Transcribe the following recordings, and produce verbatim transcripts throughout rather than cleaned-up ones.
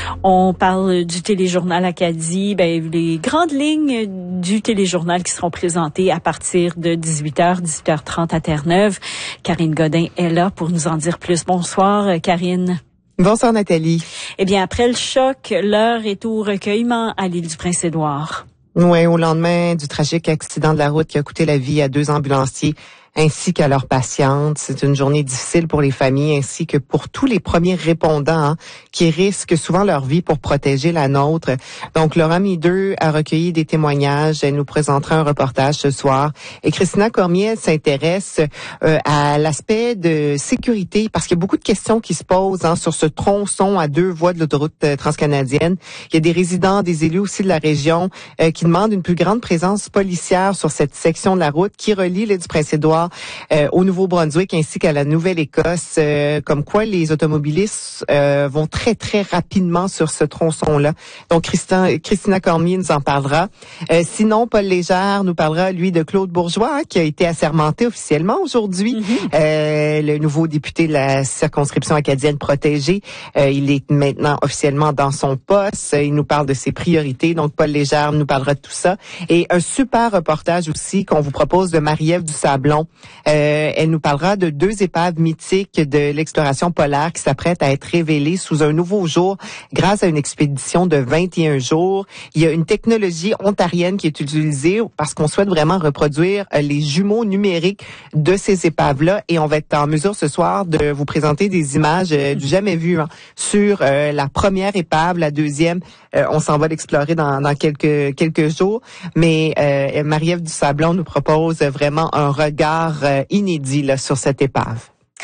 On parle du téléjournal Acadie, ben, les grandes lignes du téléjournal qui seront présentées à partir de dix-huit heures, dix-huit heures trente à Terre-Neuve. Karine Godin est là pour nous en dire plus. Bonsoir, Karine. Bonsoir, Nathalie. Eh bien, après le choc, l'heure est au recueillement à l'île du Prince-Édouard. Oui, au lendemain du tragique accident de la route qui a coûté la vie à deux ambulanciers ainsi qu'à leurs patientes. C'est une journée difficile pour les familles ainsi que pour tous les premiers répondants hein, qui risquent souvent leur vie pour protéger la nôtre. Donc, Laura Mideux a recueilli des témoignages. Elle nous présentera un reportage ce soir. Et Christina Cormier, elle s'intéresse euh, à l'aspect de sécurité parce qu'il y a beaucoup de questions qui se posent hein, sur ce tronçon à deux voies de l'autoroute euh, transcanadienne. Il y a des résidents, des élus aussi de la région euh, qui demandent une plus grande présence policière sur cette section de la route qui relie l'île du Prince-Édouard Euh, au Nouveau-Brunswick ainsi qu'à la Nouvelle-Écosse, euh, comme quoi les automobilistes euh, vont très, très rapidement sur ce tronçon-là. Donc, Christin, Christina Cormier nous en parlera. Euh, sinon, Paul Légère nous parlera, lui, de Claude Bourgeois, qui a été assermenté officiellement aujourd'hui, mm-hmm. euh, le nouveau député de la circonscription acadienne protégée. Euh, il est maintenant officiellement dans son poste. Il nous parle de ses priorités. Donc, Paul Légère nous parlera de tout ça. Et un super reportage aussi qu'on vous propose de Marie-Ève du Sablon. Euh, elle nous parlera de deux épaves mythiques de l'exploration polaire qui s'apprêtent à être révélées sous un nouveau jour grâce à une expédition de vingt et un jours. Il y a une technologie ontarienne qui est utilisée parce qu'on souhaite vraiment reproduire les jumeaux numériques de ces épaves-là et on va être en mesure ce soir de vous présenter des images euh, du jamais vu hein, sur euh, la première épave, la deuxième, euh, on s'en va l'explorer dans, dans quelques quelques jours, mais euh, Marie-Ève du Sablon nous propose vraiment un regard Euh, inédit là, sur cette épave.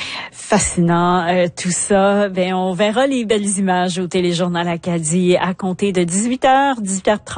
Fascinant, euh, tout ça. Ben, on verra les belles images au téléjournal Acadie à compter de dix-huit heures, dix-huit heures trente.